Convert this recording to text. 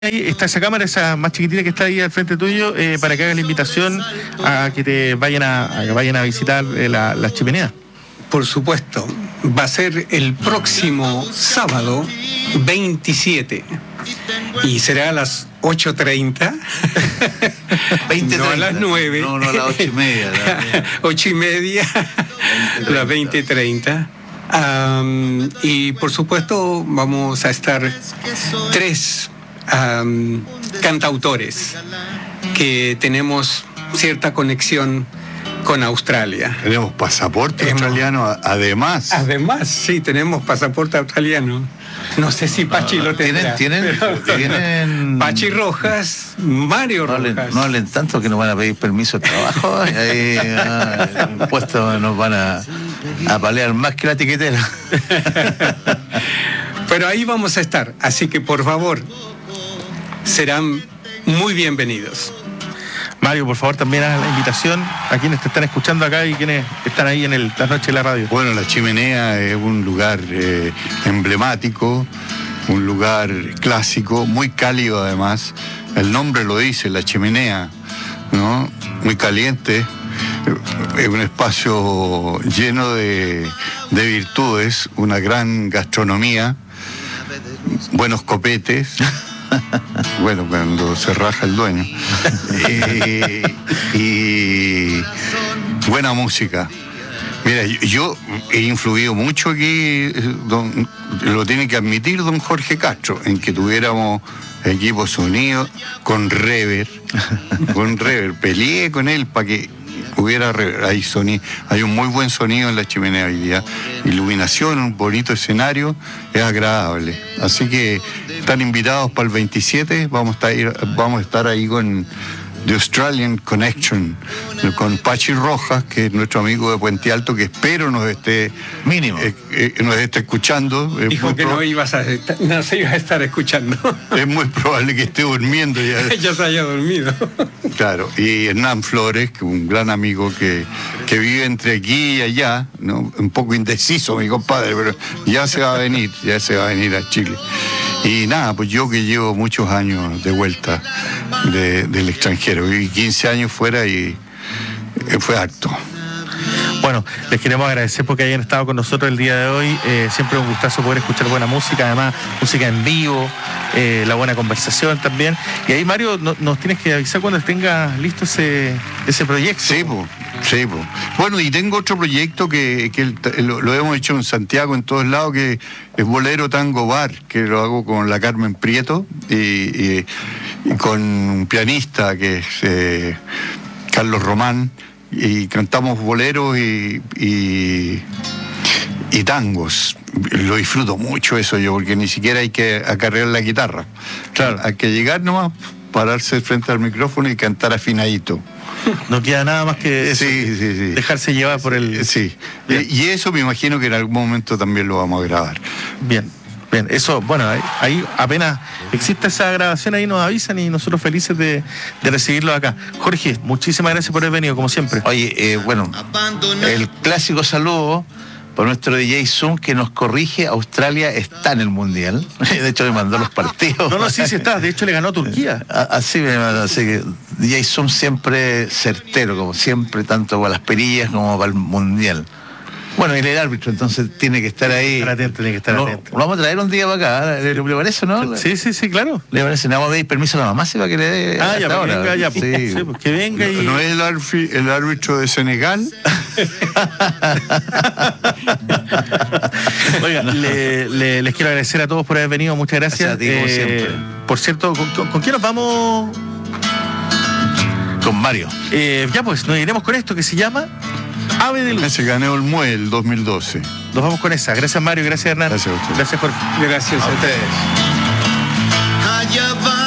ahí está esa cámara, esa más chiquitina que está ahí al frente tuyo, para que hagas la invitación a que te vayan a visitar la chimenea. Por supuesto, va a ser el próximo sábado 27 y será a las 8:30. 20:30. No a las 9. No, a las 8:30. 8:30, las 20:30. Y por supuesto vamos a estar 3 cantautores que tenemos cierta conexión con Australia. Tenemos pasaporte australiano, además. Además, sí, tenemos pasaporte australiano. No sé si Pachi lo tendrá. Tienen Pachi Rojas, Mario Rojas. No hablen tanto que nos van a pedir permiso de trabajo. Ahí el puesto nos van a palear más que la etiquetera. Pero ahí vamos a estar, así que por favor, serán muy bienvenidos. Mario, por favor, también haz la invitación a quienes te están escuchando acá y quienes están ahí en la noche de la radio. Bueno, la chimenea es un lugar emblemático, un lugar clásico, muy cálido además. El nombre lo dice, la chimenea, ¿no? Muy caliente. Es un espacio lleno de virtudes, una gran gastronomía, buenos copetes. Bueno, cuando se raja el dueño. Y buena música. Mira, yo he influido mucho aquí, lo tiene que admitir don Jorge Castro, en que tuviéramos equipo sonido con reverb. Peleé con él para que hubiera reverb. Hay un muy buen sonido en la chimenea hoy día. Iluminación, un bonito escenario, es agradable. Así que están invitados para el 27, vamos a estar ahí con The Australian Connection, con Pachi Rojas, que es nuestro amigo de Puente Alto, que espero nos esté escuchando. Dijo que no se iba a estar escuchando. Es muy probable que esté durmiendo ya. Ya se haya dormido. Claro, y Hernán Flores, que es un gran amigo que vive entre aquí y allá, ¿no? Un poco indeciso mi compadre, pero ya se va a venir a Chile. Y nada, pues yo que llevo muchos años de vuelta del extranjero, viví 15 años fuera y fue harto. Bueno, les queremos agradecer porque hayan estado con nosotros el día de hoy. Siempre es un gustazo poder escuchar buena música, además música en vivo, la buena conversación también. Y ahí, Mario, nos tienes que avisar cuando tengas listo ese proyecto. Sí, pues. Bueno, y tengo otro proyecto que lo hemos hecho en Santiago, en todos lados, que es Bolero Tango Bar, que lo hago con la Carmen Prieto y con un pianista que es Carlos Román. Y cantamos boleros y tangos. Lo disfruto mucho eso yo, porque ni siquiera hay que acarrear la guitarra. Claro, hay que llegar nomás, pararse frente al micrófono y cantar afinadito. No queda nada más que eso, sí. dejarse llevar por el... Sí, y eso me imagino que en algún momento también lo vamos a grabar. Bien, eso, bueno, ahí apenas existe esa grabación, ahí nos avisan y nosotros felices de recibirlo acá. Jorge, muchísimas gracias por haber venido, como siempre. Oye, bueno, el clásico saludo por nuestro DJ Zoom que nos corrige. Australia está en el Mundial. De hecho, me mandó los partidos. No, sí está. De hecho, le ganó a Turquía. Así me mandó. Así que DJ Zoom siempre certero, como siempre, tanto para las perillas como para el Mundial. Bueno, él es el árbitro, entonces tiene que estar ahí. Tiene que estar atento. Lo vamos a traer un día para acá, ¿le parece, no? Sí, claro. ¿Le parece? Le vamos a pedir permiso a la mamá, para que le dé. Ya, ahora. Venga, ya. Sí. Pues que venga y... ¿No es el árbitro de Senegal? Oiga, les quiero agradecer a todos por haber venido, muchas gracias. Gracias a ti, como siempre. Por cierto, ¿con quién nos vamos? Con Mario. Ya pues, nos iremos con esto que se llama Ave de Luz. Se ganó el MUE el 2012. Nos vamos con esa. Gracias, Mario. Gracias, Hernán. Gracias a ustedes. Gracias, Jorge. Gracias a ustedes. Allá va